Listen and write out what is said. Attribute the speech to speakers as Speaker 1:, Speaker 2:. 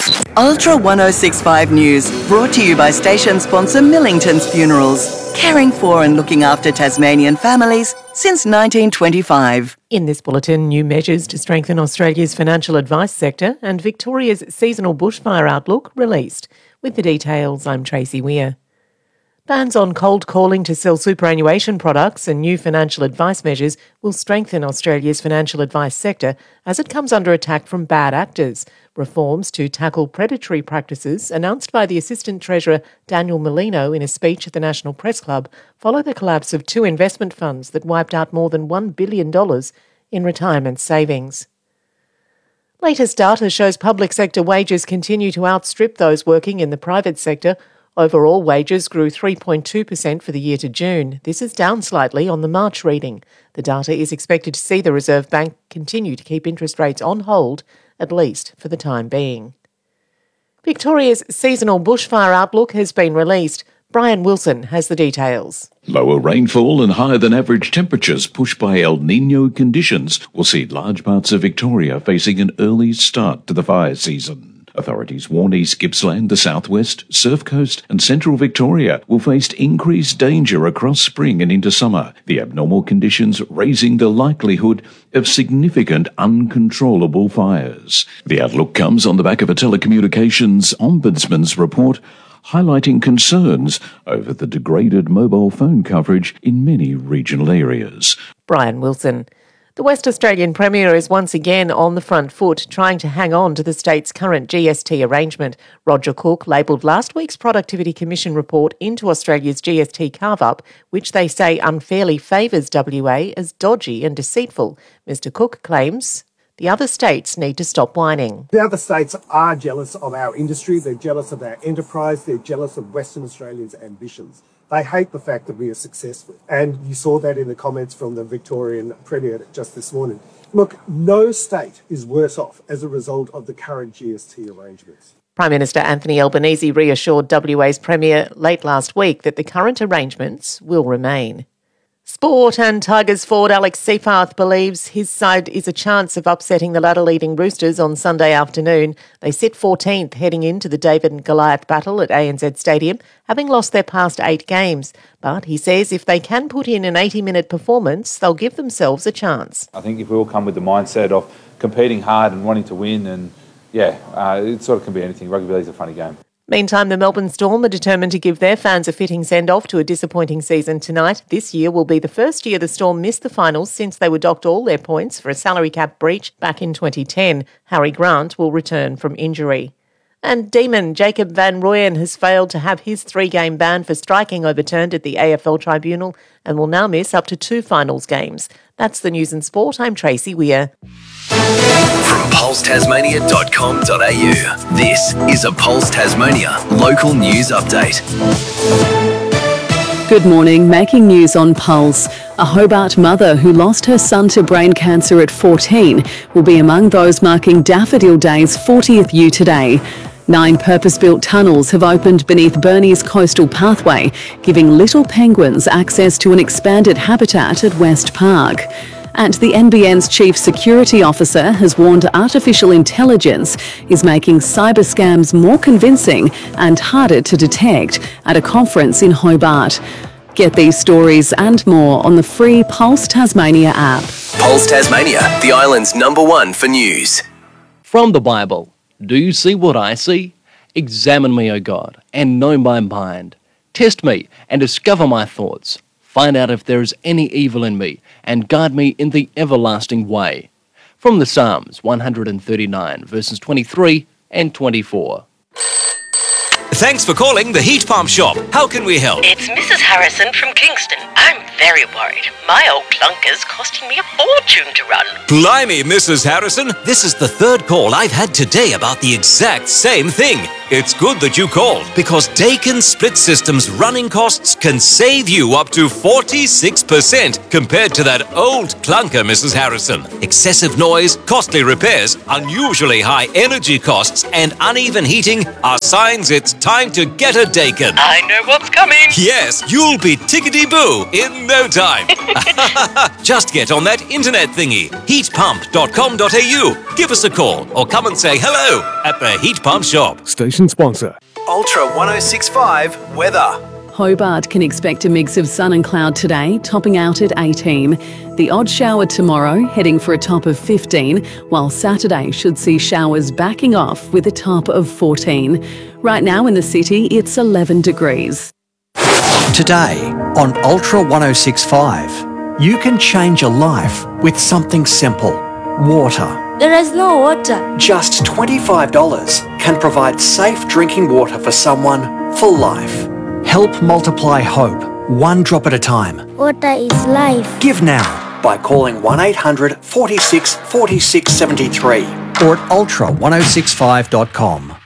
Speaker 1: Ultra 1065 News, brought to you by station sponsor Millington's Funerals, caring for and looking after Tasmanian families since 1925.
Speaker 2: In this bulletin, new measures to strengthen Australia's financial advice sector and Victoria's seasonal bushfire outlook released. With the details, I'm Tracy Weir. Bans on cold calling to sell superannuation products and new financial advice measures will strengthen Australia's financial advice sector as it comes under attack from bad actors. Reforms to tackle predatory practices announced by the Assistant Treasurer Daniel Molino in a speech at the National Press Club follow the collapse of two investment funds that wiped out more than $1 billion in retirement savings. Latest data shows public sector wages continue to outstrip those working in the private sector. Overall wages grew 3.2% for the year to June. This is down slightly on the March reading. The data is expected to see the Reserve Bank continue to keep interest rates on hold, at least for the time being. Victoria's seasonal bushfire outlook has been released. Brian Wilson has the details.
Speaker 3: Lower rainfall and higher than average temperatures pushed by El Niño conditions will see large parts of Victoria facing an early start to the fire season. Authorities warn East Gippsland, the southwest, Surf Coast and central Victoria will face increased danger across spring and into summer, the abnormal conditions raising the likelihood of significant uncontrollable fires. The outlook comes on the back of a telecommunications ombudsman's report highlighting concerns over the degraded mobile phone coverage in many regional areas.
Speaker 2: Brian Wilson. The West Australian Premier is once again on the front foot, trying to hang on to the state's current GST arrangement. Roger Cook labelled last week's Productivity Commission report into Australia's GST carve-up, which they say unfairly favours WA, as dodgy and deceitful. Mr Cook claims the other states need to stop whining.
Speaker 4: The other states are jealous of our industry, they're jealous of our enterprise, they're jealous of Western Australians' ambitions. They hate the fact that we are successful. And you saw that in the comments from the Victorian Premier just this morning. Look, no state is worse off as a result of the current GST arrangements.
Speaker 2: Prime Minister Anthony Albanese reassured WA's Premier late last week that the current arrangements will remain. Sport, and Tigers forward Alex Seyfarth believes his side is a chance of upsetting the ladder-leading Roosters on Sunday afternoon. They sit 14th heading into the David and Goliath battle at ANZ Stadium, having lost their past 8 games. But he says if they can put in an 80-minute performance, they'll give themselves a chance.
Speaker 5: I think if we all come with the mindset of competing hard and wanting to win, and it sort of can be anything. Rugby league is a funny game.
Speaker 2: Meantime, the Melbourne Storm are determined to give their fans a fitting send-off to a disappointing season tonight. This year will be the first year the Storm missed the finals since they were docked all their points for a salary cap breach back in 2010. Harry Grant will return from injury. And Demon Jacob van Rooyen has failed to have his 3-game ban for striking overturned at the AFL Tribunal and will now miss up to 2 finals games. That's the news and sport. I'm Tracy Weir.
Speaker 6: From pulsetasmania.com.au, this is a Pulse Tasmania local news update.
Speaker 7: Good morning. Making news on Pulse. A Hobart mother who lost her son to brain cancer at 14 will be among those marking Daffodil Day's 40th year today. 9 purpose-built tunnels have opened beneath Burnie's coastal pathway, giving little penguins access to an expanded habitat at West Park. And the NBN's Chief Security Officer has warned artificial intelligence is making cyber scams more convincing and harder to detect at a conference in Hobart. Get these stories and more on the free Pulse Tasmania app.
Speaker 6: Pulse Tasmania, the island's #1 for news.
Speaker 8: From the Bible, do you see what I see? Examine me, O God, and know my mind. Test me and discover my thoughts. Find out if there is any evil in me, and guide me in the everlasting way. From the Psalms 139, verses 23 and 24.
Speaker 9: Thanks for calling the Heat Pump Shop. How can we help?
Speaker 10: It's Mrs. Harrison from Kingston. I'm very worried. My old clunker's costing me a fortune to run.
Speaker 9: Blimey, Mrs. Harrison. This is the 3rd call I've had today about the exact same thing. It's good that you called because Dakin Split System's running costs can save you up to 46% compared to that old clunker, Mrs. Harrison. Excessive noise, costly repairs, unusually high energy costs, and uneven heating are signs it's time to get a Dakin.
Speaker 10: I know what's coming.
Speaker 9: Yes, you'll be tickety-boo in no time. Just get on that internet thingy, heatpump.com.au. Give us a call or come and say hello at the Heat Pump Shop.
Speaker 11: Station sponsor.
Speaker 6: Ultra 1065 weather.
Speaker 7: Hobart can expect a mix of sun and cloud today, topping out at 18. The odd shower tomorrow, heading for a top of 15, while Saturday should see showers backing off with a top of 14. Right now in the city, it's 11 degrees.
Speaker 12: Today on Ultra 1065, you can change your life with something simple: water.
Speaker 13: There is no water.
Speaker 12: Just $25 can provide safe drinking water for someone for life. Help multiply hope, one drop at a time.
Speaker 13: Water is life.
Speaker 12: Give now by calling 1800 46 46 73 or at ultra1065.com.